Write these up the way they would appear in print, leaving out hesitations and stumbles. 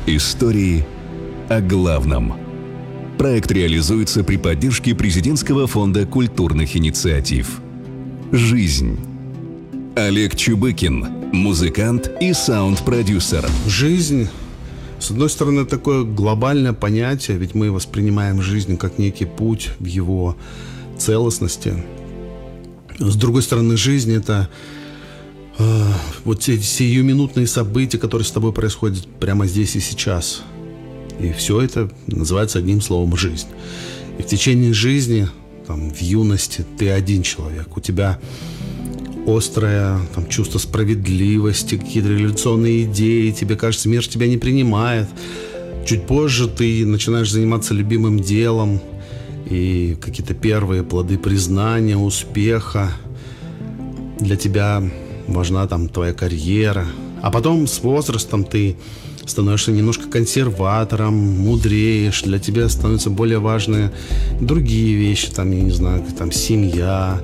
Истории о главном. Проект реализуется при поддержке Президентского фонда культурных инициатив. Жизнь. Олег Чубыкин, музыкант и саунд-продюсер. Жизнь, с одной стороны, такое глобальное понятие, ведь мы воспринимаем жизнь как некий путь в его целостности. С другой стороны, жизнь — это вот те сиюминутные события, которые с тобой происходят прямо здесь и сейчас. И все это называется одним словом «жизнь». И в течение жизни, в юности, ты один человек. У тебя острое чувство справедливости, какие-то революционные идеи. Тебе кажется, мир тебя не принимает. Чуть позже ты начинаешь заниматься любимым делом. И какие-то первые плоды признания, успеха. Для тебя важна твоя карьера. А потом с возрастом ты становишься немножко консерватором, мудреешь. Для тебя становятся более важны другие вещи. Я не знаю, семья.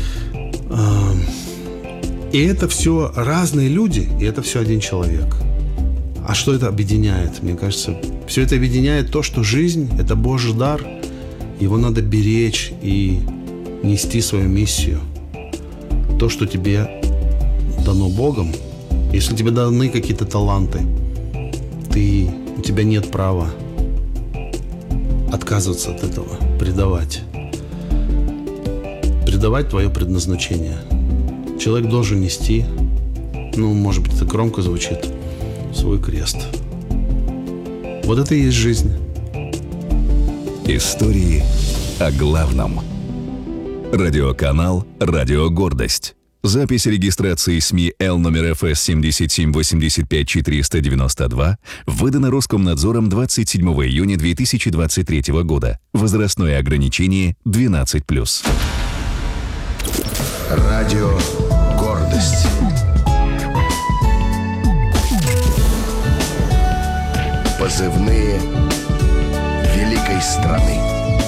И это все разные люди, и это все один человек. А что это объединяет? Мне кажется, все это объединяет то, что жизнь — это Божий дар. Его надо беречь и нести свою миссию. То, что тебе дано Богом. Если тебе даны какие-то таланты, у тебя нет права отказываться от этого, предавать твое предназначение. Человек должен нести, может быть, это громко звучит, свой крест. Вот это и есть жизнь. Истории о главном. Радиоканал «Радио Гордость». Запись регистрации СМИ Л номер ФС 7785492 выдана Роскомнадзором 27 июня 2023 года. Возрастное ограничение 12+. Радио Гордость. Позывные великой страны.